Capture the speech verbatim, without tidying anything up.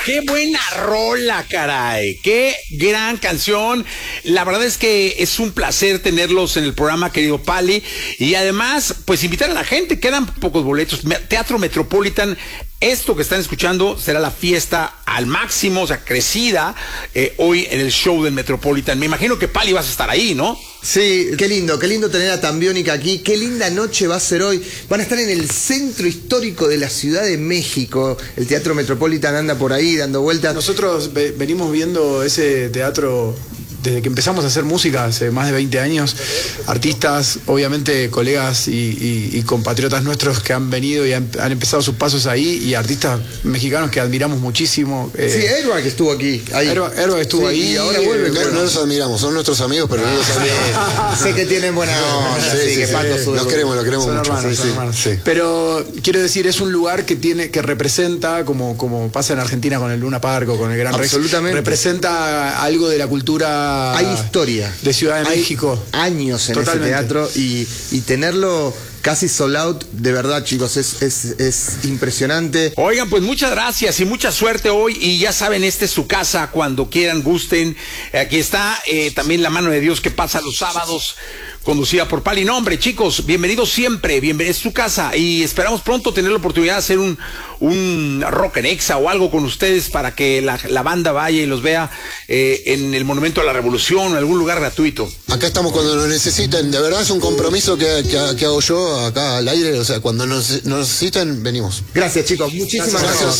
Qué buena rola, caray. Qué gran canción. La verdad es que es un placer tenerlos en el programa, querido Pali. Y además, pues invitar a la gente. Quedan pocos boletos. Teatro Metropolitan. Esto que están escuchando será la fiesta al máximo, o sea, crecida, eh, hoy en el show del Metropolitan. Me imagino que Pali vas a estar ahí, ¿no? Sí, qué lindo, qué lindo tener a Tambiónica aquí. Qué linda noche va a ser hoy. Van a estar en el centro histórico de la Ciudad de México. El Teatro Metropolitan anda por ahí dando vueltas. Nosotros ve- venimos viendo ese teatro desde que empezamos a hacer música hace más de veinte años. Artistas, obviamente colegas y, y, y compatriotas nuestros que han venido y han, han empezado sus pasos ahí, y artistas mexicanos que admiramos muchísimo. Eh, sí, Airbag estuvo aquí. Airbag estuvo sí, ahí. Y ahora vuelve. No, no los admiramos, son nuestros amigos, pero no los admiramos. Sé que tienen buena onda, sí, sí, sí, que sí, Paco sí. sube. Los queremos, los queremos son mucho. Hermanos, Sí, son sí, hermanos. sí. Pero quiero decir, es un lugar que tiene, que representa, como, como pasa en Argentina con el Luna Park o con el Gran Rex, absolutamente, representa algo de la cultura. Hay historia de Ciudad de Hay México. Años en Totalmente. ese teatro y, y tenerlo casi sold out, de verdad, chicos, es, es, es impresionante. Oigan, pues muchas gracias y mucha suerte hoy. Y ya saben, esta es su casa, cuando quieran, gusten. Aquí está eh, también la mano de Dios que pasa los sábados, conducida por Pali. No, hombre, chicos, bienvenidos siempre, bienvenidos, es su casa. Y esperamos pronto tener la oportunidad de hacer un, un rock en Exa o algo con ustedes para que la, la banda vaya y los vea eh, en el Monumento a la Revolución o en algún lugar gratuito. Acá estamos cuando nos necesiten. De verdad es un compromiso que, que, que hago yo acá al aire. O sea, cuando nos, nos necesiten, venimos. Gracias, chicos, muchísimas gracias. Gracias.